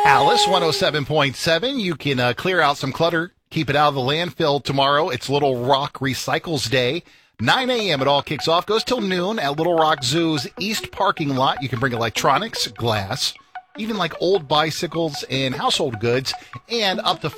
Alice 107.7. You can clear out some clutter, keep it out of the landfill tomorrow. It's Little Rock Recycles Day. 9 a.m. it all kicks off, goes till noon at Little Rock Zoo's East parking lot. You can bring electronics, glass, even like old bicycles and household goods, and up to